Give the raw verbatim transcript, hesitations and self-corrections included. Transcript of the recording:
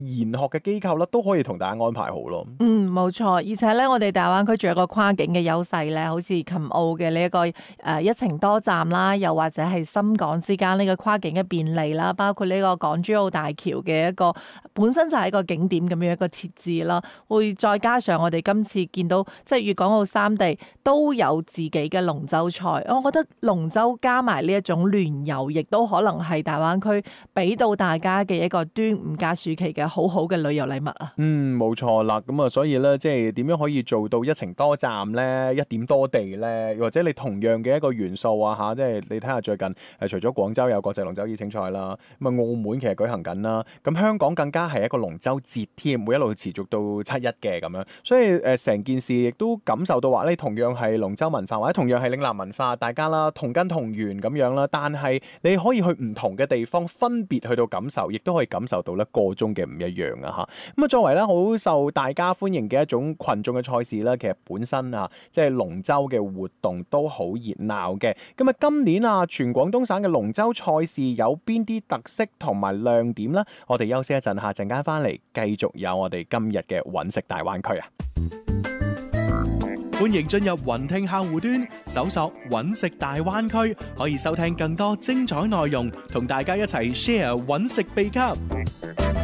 研學嘅機構啦，都可以同大家安排好咯。 嗯，冇錯，而且咧，我哋大灣區仲有個跨境嘅優勢咧，好似琴澳嘅呢一個誒、呃、一程多站啦，又或者係深港之間呢個跨境嘅便利啦，包括呢個港珠澳大橋嘅一個本身就係一個景點咁樣一個設置啦，會再加上我哋今次見到即係粵港澳三地都有自己嘅龍舟賽，我覺得龍舟加埋呢一種聯遊，亦都可能係大灣區俾到大家嘅一個端午假暑期嘅好好嘅旅遊禮物啊！ 嗯，冇錯啦，咁啊，所以咧，即係點樣可以做到一程多站咧，一點多地咧，或者你同樣嘅一個元素啊嚇，即係你睇下最近誒，除咗廣州有國際龍舟邀請賽啦，咁啊澳門其實舉行緊啦，咁香港更加係一個龍舟節添，會一路持續到七一嘅咁樣，所以誒成件事亦都感受到話你同樣係龍舟文化或者同樣係嶺南文化，大家啦同根同源咁樣啦，但係你可以去唔同嘅地方分別去到感受，亦都可以感受到咧個中嘅唔一樣啊嚇。咁啊作為咧好受大家歡迎嘅一種群眾嘅賽事啦，其實本身啊即係龍舟嘅活動都好熱鬧嘅。咁啊今年啊全廣東省嘅龍舟賽事有邊啲特色同埋亮點呢？我哋休息一陣，下陣間翻嚟繼續有我哋今日嘅揾食大灣區啊！ 歡迎進入雲聽客戶端，搜索揾食大灣區，可以收聽更多精彩內容，同大家一齊 share 揾食秘笈。